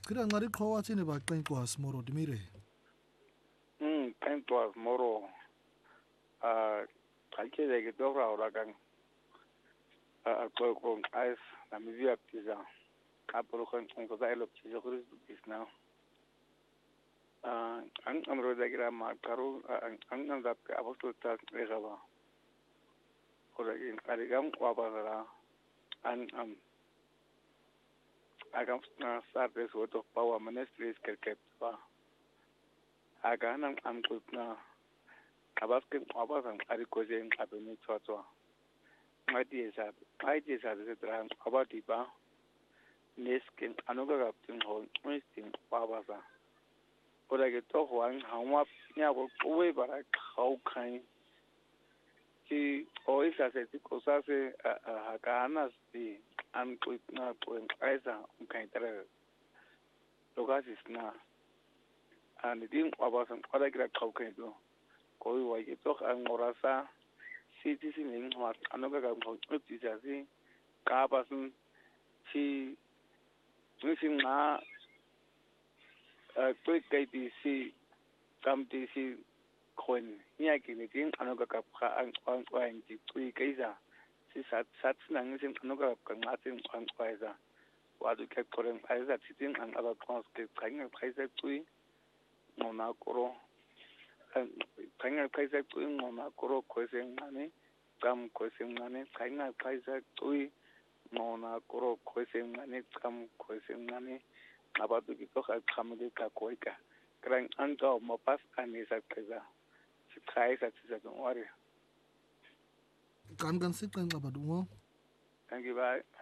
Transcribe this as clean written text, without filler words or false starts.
Kira ngari qhawa tsene ba qenkwas moro dimire. Qenkwas moro qalke ke dobra ora kang ko as la mizia pizza. Apolo kan ko da elo pizza kuri bisna. Ang amro da gira ma karo ang da aposto ta regaba. Ora in arigam wa bara an agam na sardes woto power ministries kerket ba. Aganang am kulna abaskin abasan arikojen abini tsotso. Mati esa de tran abati ba. Neskin anuga gaptin hon unistin babasa. Ora ke to hwang hangwa nya bo uwe bara khau khain. Ki oisa se ti cosa se hakanas ti an kulna puen aisa ukai tara. Logasis na and din abasan ora kira khau khain do. Koi wa ke to ang orasa citizen ling hwa anuga ga mo ti sa si ka basun si Missing na quick KTC KMTC Coin. Nia kinitin ano ka ang ti quick kaisa. Si sat nang isin ano ka ngatin ang kaisa. Wadu ka koreng kaisa sitin ang ala kons ke kanya kaisa tui mona koro. Kanya kaisa tui mona koro kweseng nani kam kweseng nani kanya kaisa tui mona koro kweseng nani kam kweseng nani abatu kito ka kamde ka koika krang anto mapas anisa kaza si kaisa tisa don't worry Kan sit qenqa badungo. thank you bye